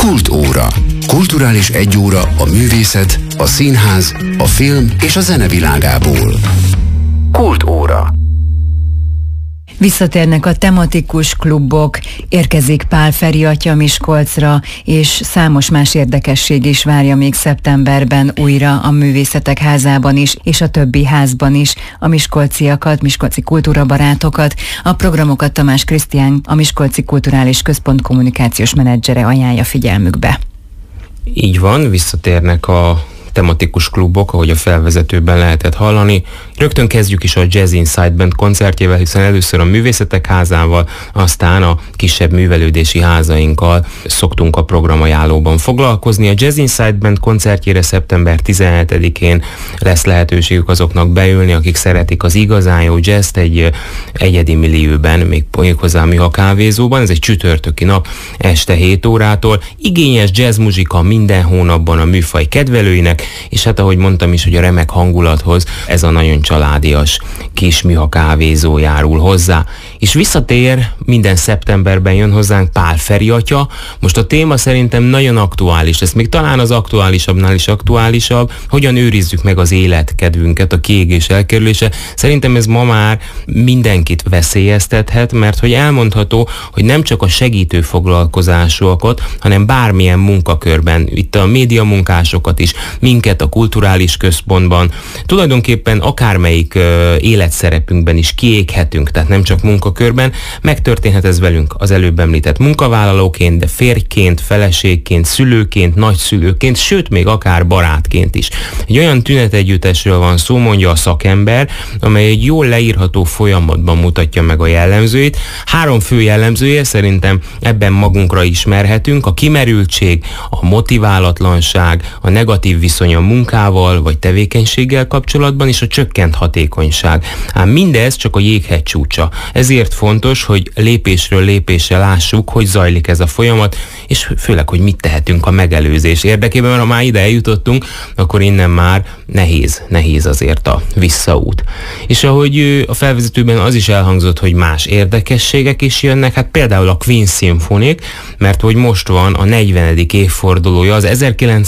Kultóra. Kulturális egyóra a művészet, a színház, a film és a zene világából. Kultóra. Visszatérnek a tematikus klubok, érkezik Pál Feri atya Miskolcra, és számos más érdekesség is várja még szeptemberben újra a Művészetek Házában is, és a többi házban is a miskolciakat, miskolci kultúrabarátokat. A programokat Tamás Krisztián, a Miskolci Kulturális Központ kommunikációs menedzsere ajánlja figyelmükbe. Így van, visszatérnek a tematikus klubok, ahogy a felvezetőben lehetett hallani. Rögtön kezdjük is a Jazz Inside Band koncertjével, hiszen először a Művészetek Házával, aztán a kisebb művelődési házainkkal szoktunk a programajánlóban foglalkozni. A Jazz Inside Band koncertjére szeptember 17-én lesz lehetőségük azoknak beülni, akik szeretik az igazán jó jazzt egy egyedi millióben, még hozzá a Műha kávézóban. Ez egy csütörtöki nap este 7 órától. Igényes jazzmuzsika minden hónapban a műfaj kedvelőinek, és hát ahogy mondtam is, hogy a remek hangulathoz ez a nagyon családias kis Műha kávézó járul hozzá. És visszatér, minden szeptemberben jön hozzánk Pál Feri atya. Most a téma szerintem nagyon aktuális, ez még talán az aktuálisabbnál is aktuálisabb, hogyan őrizzük meg az életkedvünket, a kiégés elkerülése. Szerintem ez ma már mindenkit veszélyeztethet, mert hogy elmondható, hogy nem csak a segítő foglalkozásokat, hanem bármilyen munkakörben, itt a médiamunkásokat is, minket a kulturális központban, tulajdonképpen akármelyik életszerepünkben is kiéghetünk, tehát nem csak munkakörben, megtörténhet ez velünk az előbb említett munkavállalóként, de férjként, feleségként, szülőként, nagyszülőként, sőt még akár barátként is. Egy olyan tünetegyüttesről van szó, mondja a szakember, amely egy jól leírható folyamatban mutatja meg a jellemzőit. 3 fő jellemzője szerintem ebben magunkra ismerhetünk: a kimerültség, a motiválatlanság, a negatív viszony a munkával vagy tevékenységgel kapcsolatban, és a csökkent hatékonyság. Ám mindez csak a jéghegy csúcsa. Ezért fontos, hogy lépésről lépésre lássuk, hogy zajlik ez a folyamat, és főleg, hogy mit tehetünk a megelőzés érdekében, mert ha már ide eljutottunk, akkor innen már nehéz azért a visszaút. És ahogy a felvezetőben az is elhangzott, hogy más érdekességek is jönnek, hát például a Queen Symphonic, mert hogy most van a 40. évfordulója az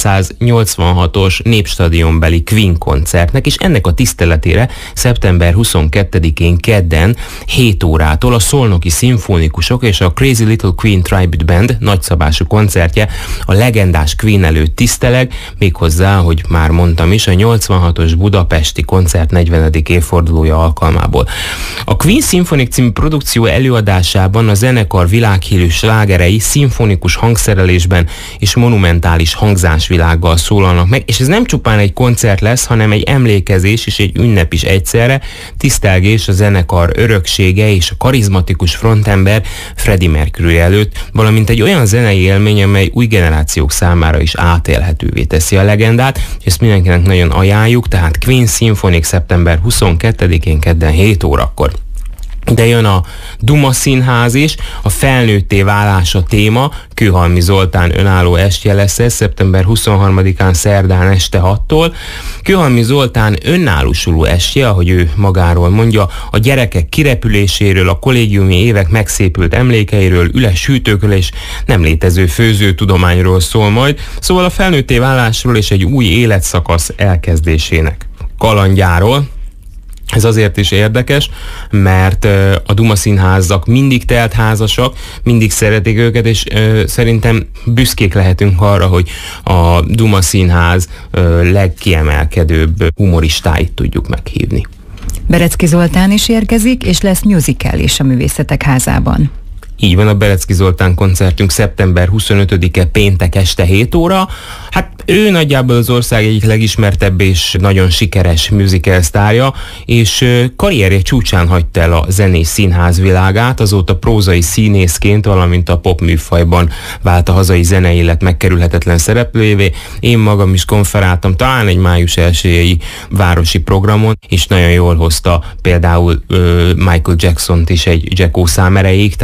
1986-os Népstadionbeli Queen koncertnek, és ennek a tiszteletére szeptember 22-én kedden 7 órától a Szolnoki Szimfonikusok és a Crazy Little Queen Tribute Band nagyszabású koncertje a legendás Queen előtt tiszteleg, méghozzá, hogy már mondtam is, a 86-os budapesti koncert 40. évfordulója alkalmából. A Queen Symphonic című produkció előadásában a zenekar világhírű slágerei szimfonikus hangszerelésben és monumentális hangzásvilággal szólalnak meg, és ez nem csupán egy koncert lesz, hanem egy emlékezés és egy ünnep is egyszerre, tisztelgés a zenekar öröksége és a karizmatikus frontember Freddie Mercury előtt, valamint egy olyan zenei élmény, amely új generációk számára is átélhetővé teszi a legendát, és ezt mindenkinek nagyon ajánljuk, tehát Queen Symphonic szeptember 22-én kedden 7 órakor. De jön a Duma Színház is, a felnőtté válás a téma, Kőhalmi Zoltán önálló estje lesz ez, szeptember 23-án szerdán este 6-tól. Kőhalmi Zoltán önállósuló estje, ahogy ő magáról mondja, a gyerekek kirepüléséről, a kollégiumi évek megszépült emlékeiről, üles hűtőkről és nem létező főzőtudományról szól majd, szóval a felnőtté válásról és egy új életszakasz elkezdésének kalandjáról. Ez azért is érdekes, mert a Duma Színházak mindig telt házasak, mindig szeretik őket, és szerintem büszkék lehetünk arra, hogy a Duma Színház legkiemelkedőbb humoristáit tudjuk meghívni. Berecki Zoltán is érkezik, és lesz musical is a Művészetek Házában. Így van, a Berecki Zoltán koncertünk szeptember 25-e péntek este 7 óra. Hát ő nagyjából az ország egyik legismertebb és nagyon sikeres musical sztárja, és karrierje csúcsán hagyta el a zenés színház világát, azóta prózai színészként, valamint a pop műfajban vált a hazai zenei élet megkerülhetetlen szereplőjévé. Én magam is konferáltam talán egy május 1-i városi programon, és nagyon jól hozta például Michael Jacksont is egy Jacko szám erejéig, tehát itt most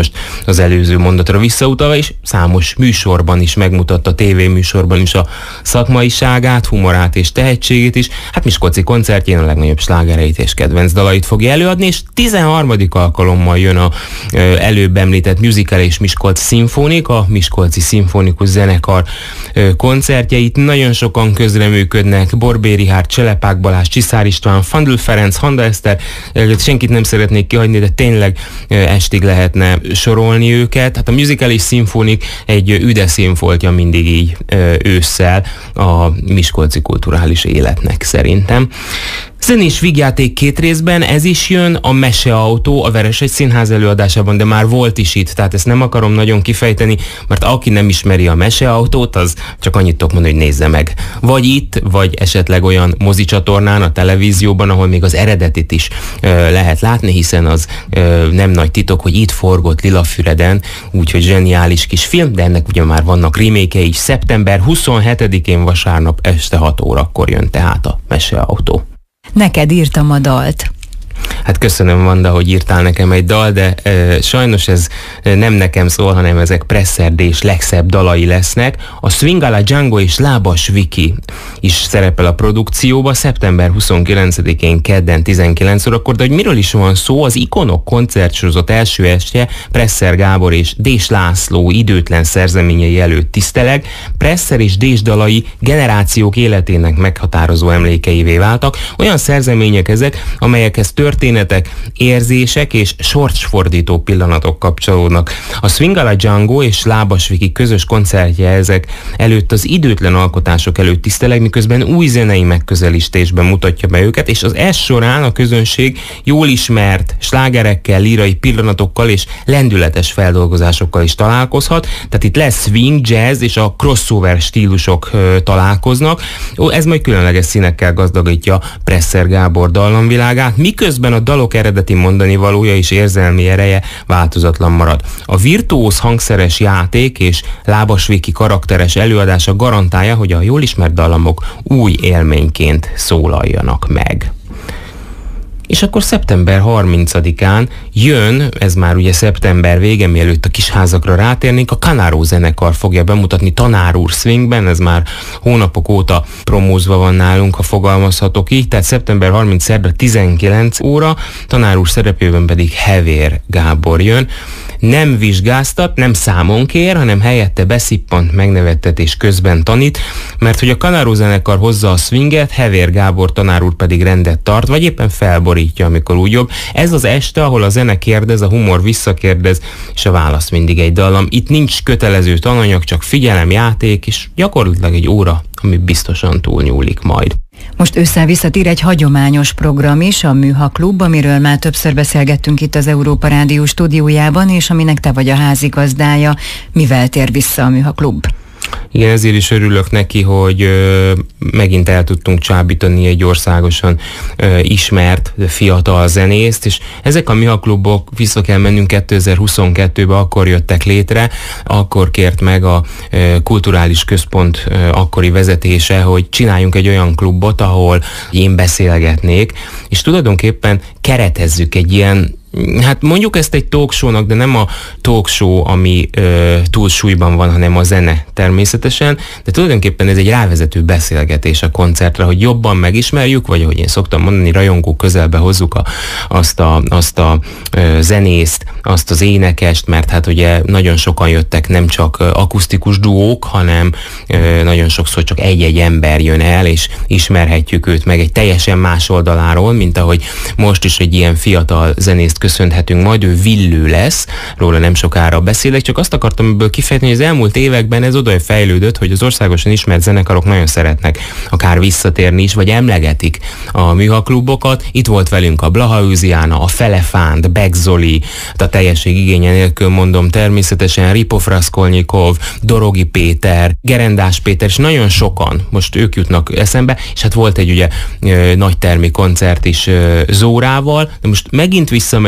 most az előző mondatra visszautalva, és számos műsorban is megmutatta, tévéműsorban is a szakmaiságát, humorát és tehetségét is. Hát miskolci koncertjén a legnagyobb slágereit és kedvenc dalait fogja előadni, és 13. alkalommal jön a előbb említett musical és Miskolc szimfónik, a Miskolci Szimfonikus Zenekar koncertjeit. Nagyon sokan közreműködnek, Borbély Richárd, Cselepák Balázs, Csiszár István, Fandl Ferenc, Handa Eszter, senkit nem szeretnék kihagyni, de tényleg estig lehetne sorolni őket. Hát a musical és szimfónik egy üde színfoltja mindig így ősszel a miskolci kulturális életnek szerintem. Zenés vígjáték 2 részben, ez is jön, a Meseautó a Veresegy Színház előadásában, de már volt is itt, tehát ezt nem akarom nagyon kifejteni, mert aki nem ismeri a Meseautót, az csak annyit tudok mondani, hogy nézze meg. Vagy itt, vagy esetleg olyan mozicsatornán, a televízióban, ahol még az eredetit is lehet látni, hiszen az nem nagy titok, hogy itt forgott Lilafüreden, úgyhogy zseniális kis film, de ennek ugye már vannak remake-ei is. Szeptember 27-én vasárnap este 6 órakor jön tehát a Meseautó. Neked írtam a dalt. Hát köszönöm, Vanda, hogy írtál nekem egy dal, de sajnos ez nem nekem szól, hanem ezek Presser Dés legszebb dalai lesznek. A Swingala Django és Lábas Viki is szerepel a produkcióba, szeptember 29-én kedden 19 órakor, de hogy miről is van szó, az Ikonok koncertsorozat első estje Presser Gábor és Dés László időtlen szerzeményei előtt tiszteleg. Presser és Dés dalai generációk életének meghatározó emlékeivé váltak. Olyan szerzemények ezek, amelyekhez történetek, érzések és sorsfordító pillanatok kapcsolódnak. A Swingala Django és Lábas Viki közös koncertje ezek előtt az időtlen alkotások előtt tiszteleg, miközben új zenei megközelítésben mutatja be őket, és az ez során a közönség jól ismert slágerekkel, lírai pillanatokkal és lendületes feldolgozásokkal is találkozhat. Tehát itt lesz swing, jazz és a crossover stílusok találkoznak. Ez majd különleges színekkel gazdagítja Presser Gábor dallamvilágát, miközben a dalok eredeti mondani valója és érzelmi ereje változatlan marad. A virtuóz hangszeres játék és Lábas Viki karakteres előadása garantálja, hogy a jól ismert dallamok új élményként szólaljanak meg. És akkor szeptember 30-án jön, ez már ugye szeptember vége, mielőtt a Kisházakra rátérnénk, a Kanáró zenekar fogja bemutatni Tanár úr swingben, ez már hónapok óta promózva van nálunk, ha fogalmazhatok így, tehát szeptember 30 szerda 19 óra, Tanár úr szerepében pedig Hevér Gábor jön. Nem vizsgáztat, nem számon kér, hanem helyette beszippant, megnevettetés közben tanít, mert hogy a Kanáró zenekar hozza a swinget, Hevér Gábor tanár úr pedig rendet tart, vagy éppen felborítja, amikor úgy jobb. Ez az este, ahol a zene kérdez, a humor visszakérdez, és a válasz mindig egy dallam. Itt nincs kötelező tananyag, csak figyelem, játék, és gyakorlatilag egy óra, ami biztosan túlnyúlik majd. Most ősszel visszatér egy hagyományos program is, a Műha Klub, amiről már többször beszélgettünk itt az Európa Rádió stúdiójában, és aminek te vagy a házigazdája. Mivel tér vissza a Műha Klub? Igen, ezért is örülök neki, hogy megint el tudtunk csábítani egy országosan ismert fiatal zenészt, és ezek a Műha Klubok, vissza kell mennünk 2022-be, akkor jöttek létre, akkor kért meg a Kulturális Központ akkori vezetése, hogy csináljunk egy olyan klubot, ahol én beszélgetnék, és tulajdonképpen keretezzük egy ilyen, hát mondjuk ezt egy talkshow-nak, de nem a talkshow, ami túlsúlyban van, hanem a zene természetesen, de tulajdonképpen ez egy rávezető beszélgetés a koncertre, hogy jobban megismerjük, vagy ahogy én szoktam mondani, rajongók közelbe hozzuk azt a zenészt, azt az énekest, mert hát ugye nagyon sokan jöttek, nem csak akusztikus duók, hanem nagyon sokszor csak egy-egy ember jön el, és ismerhetjük őt meg egy teljesen más oldaláról, mint ahogy most is egy ilyen fiatal zenészt köszönhetünk majd, ő Villő lesz, róla nem sokára beszélek, csak azt akartam ebből kifejteni, hogy az elmúlt években ez oda fejlődött, hogy az országosan ismert zenekarok nagyon szeretnek akár visszatérni is, vagy emlegetik a Műha Klubokat. Itt volt velünk a Blaha Őziána, a Felefánt, Beck Zoli, a teljesség igénye nélkül mondom természetesen, Ripov Raskolnikov, Dorogi Péter, Gerendás Péter, és nagyon sokan, most ők jutnak eszembe, és hát volt egy ugye nagy termi koncert is Zórával, de most megint visszamegyünk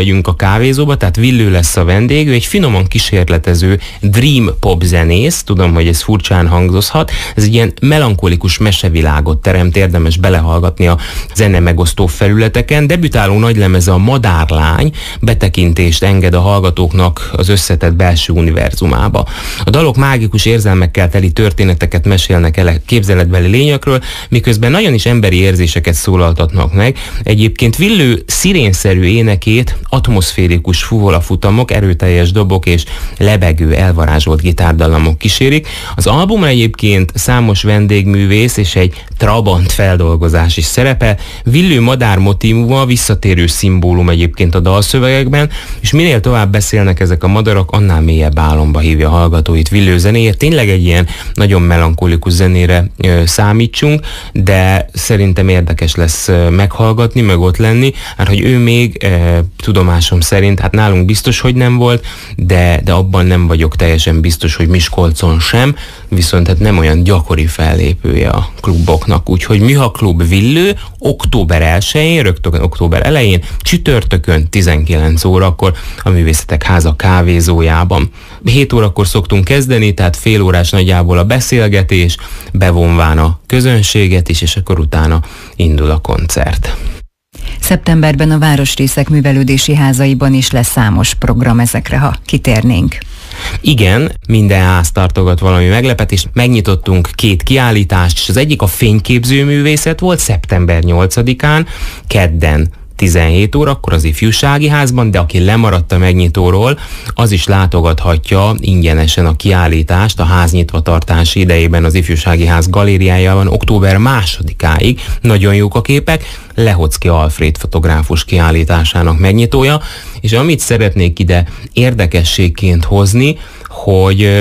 bemegyünk a kávézóba, tehát Villő lesz a vendég, ő egy finoman kísérletező dream pop zenész, tudom, hogy ez furcsán hangzhat, ez egy ilyen melankolikus mesevilágot teremt, érdemes belehallgatni a zene megosztó felületeken. Debütáló nagylemeze a Madárlány, betekintést enged a hallgatóknak az összetett belső univerzumába. A dalok mágikus érzelmekkel teli történeteket mesélnek el képzeletbeli lényekről, miközben nagyon is emberi érzéseket szólaltatnak meg. Egyébként Villő szirénszerű énekét atmoszférikus fuvolafutamok, erőteljes dobok és lebegő, elvarázsolt gitárdallamok kísérik. Az albumon egyébként számos vendégművész és egy trabant feldolgozás is szerepel. Villő madár motívuma visszatérő szimbólum egyébként a dalszövegekben, és minél tovább beszélnek ezek a madarak, annál mélyebb álomba hívja a hallgatóit Villő zenéjét. Tényleg egy ilyen nagyon melankolikus zenére számítsunk, de szerintem érdekes lesz meghallgatni, meg ott lenni, hát hogy ő még tudomásom szerint, hát nálunk biztos, hogy nem volt, de abban nem vagyok teljesen biztos, hogy Miskolcon sem, viszont hát nem olyan gyakori fellépője a kluboknak. Úgyhogy Műha Klub Villő október 1-én, rögtön október elején, csütörtökön 19 órakor a Művészetek Háza kávézójában. 7 órakor szoktunk kezdeni, tehát fél órás nagyjából a beszélgetés, bevonván a közönséget is, és akkor utána indul a koncert. Szeptemberben a városrészek művelődési házaiban is lesz számos program, ezekre, ha kitérnénk. Igen, minden ház tartogat valami meglepetést. Megnyitottunk 2 kiállítást, és az egyik a fényképzőművészet volt szeptember 8-án, kedden 17 órakor az Ifjúsági Házban, de aki lemaradt a megnyitóról, az is látogathatja ingyenesen a kiállítást a ház nyitvatartási idejében az Ifjúsági Ház galériájában október 2-áig. Nagyon jók a képek, Lehocki Alfréd fotográfus kiállításának megnyitója, és amit szeretnék ide érdekességként hozni, hogy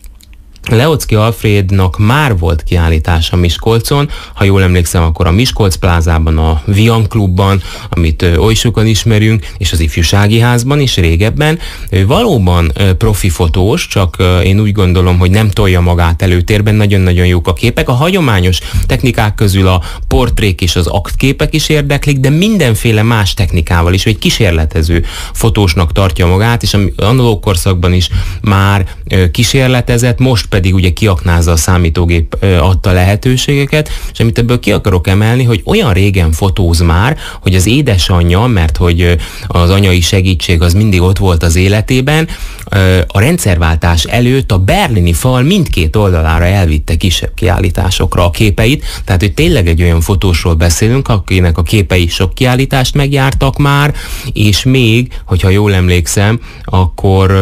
Lehocki Alfrédnak már volt kiállítása Miskolcon, ha jól emlékszem, akkor a Miskolc plázában, a Vian klubban, amit oly sokan ismerünk, és az Ifjúsági Házban is régebben. Ő valóban profi fotós, csak én úgy gondolom, hogy nem tolja magát előtérben, nagyon-nagyon jók a képek. A hagyományos technikák közül a portrék és az aktképek is érdeklik, de mindenféle más technikával is, vagy kísérletező fotósnak tartja magát, és a analóg korszakban is már kísérletezett, most pedig ugye kiaknázza a számítógép adta lehetőségeket, és amit ebből ki akarok emelni, hogy olyan régen fotóz már, hogy az édesanyja, mert hogy az anyai segítség az mindig ott volt az életében, a rendszerváltás előtt a berlini fal mindkét oldalára elvitte kisebb kiállításokra a képeit, tehát hogy tényleg egy olyan fotósról beszélünk, akinek a képei sok kiállítást megjártak már, és még, hogyha jól emlékszem, akkor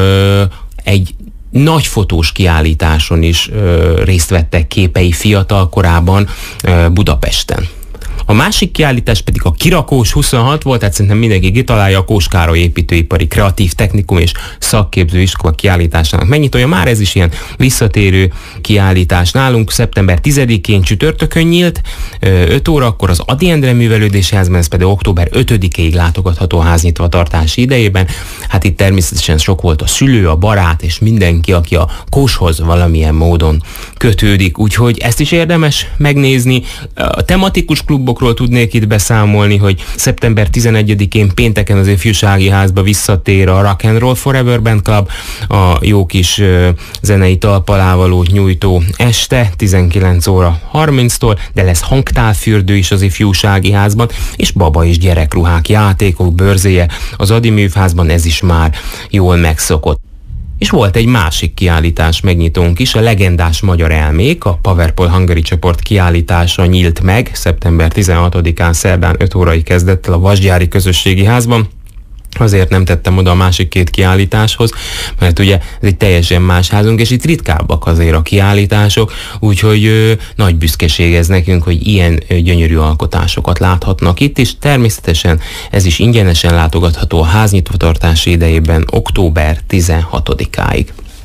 egy nagy fotós kiállításon is részt vettek képei fiatal korában Budapesten. A másik kiállítás pedig a Kirakós 26 volt, tehát szerintem mindenki kitalálja, a Kós Károly építőipari kreatív technikum és szakképző iskola kiállításának megnyitója. Már ez is ilyen visszatérő kiállítás nálunk. Szeptember 10-én csütörtökön nyílt, 5 órakor az Ady Endre Művelődési Házban, ez pedig október 5-ig látogatható a háznyitvatartási idejében. Hát itt természetesen sok volt a szülő, a barát és mindenki, aki a Kóshoz valamilyen módon kötődik, úgyhogy ezt is érdemes megnézni. A tematikus klubok tudnék itt beszámolni, hogy szeptember 11-én pénteken az Ifjúsági Házba visszatér a Rock and Roll Forever Band Club, a jó kis zenei talpalávalót nyújtó este 19 óra 30-tól, de lesz hangtálfürdő is az Ifjúsági Házban, és baba és gyerekruhák, játékok bőrzéje az Ady Művházban, ez is már jól megszokott. És volt egy másik kiállítás megnyitónk is, a Legendás Magyar Elmék, a PowerPool Hungary csoport kiállítása nyílt meg szeptember 16-án szerdán 5 órai kezdett el a Vasgyári Közösségi Házban. Azért nem tettem oda a másik 2 kiállításhoz, mert ugye ez egy teljesen más házunk, és itt ritkábbak azért a kiállítások, úgyhogy nagy büszkeség ez nekünk, hogy ilyen gyönyörű alkotásokat láthatnak itt, és természetesen ez is ingyenesen látogatható a háznyitvatartási idejében október 16-áig.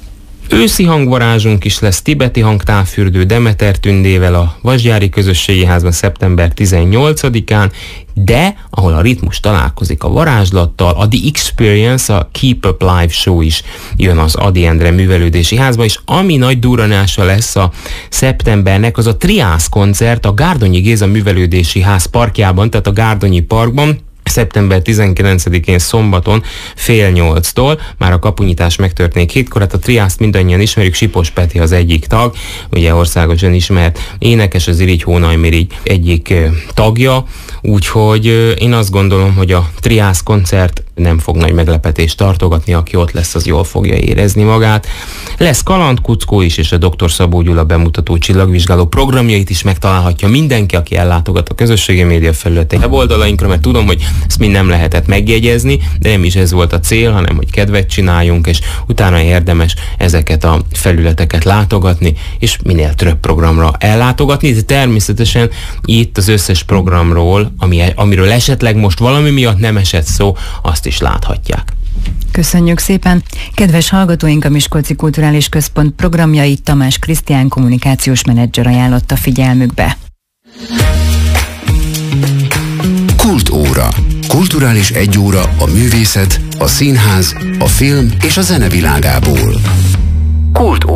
Őszi hangvarázsunk is lesz, tibeti hangtávfürdő Demeter Tündével a Vasgyári Közösségi Házban szeptember 18-án, de ahol a ritmus találkozik a varázslattal, a The Experience, a Keep Up Live Show is jön az Ady Endre Művelődési Házba, és ami nagy durranása lesz a szeptembernek, az a Triász koncert a Gárdonyi Géza Művelődési Ház parkjában, tehát a Gárdonyi Parkban. szeptember 19-én szombaton fél 8-tól, már a kapunyítás megtörténik 7-kor, hát a Triászt mindannyian ismerjük, Sipos Peti az egyik tag, ugye országosan ismert énekes, az Irigy Hónajmirigy egyik tagja, úgyhogy én azt gondolom, hogy a Triász koncert nem fog nagy meglepetést tartogatni, aki ott lesz, az jól fogja érezni magát. Lesz kalandkuckó is, és a Dr. Szabó Gyula bemutató csillagvizsgáló programjait is megtalálhatja mindenki, aki ellátogat a közösségi média felületei weboldalainkra, mert tudom, hogy ezt mind nem lehetett megjegyezni, de nem is ez volt a cél, hanem hogy kedvet csináljunk, és utána érdemes ezeket a felületeket látogatni, és minél több programra ellátogatni, de természetesen itt az összes programról, amiről esetleg most valami miatt nem esett szó, azt is láthatják. Köszönjük szépen! Kedves hallgatóink, a Miskolci Kulturális Központ programjait Tamás Krisztián kommunikációs menedzser ajánlotta figyelmükbe. Kultóra. Kulturális egyóra a művészet, a színház, a film és a zene világából. Kultóra.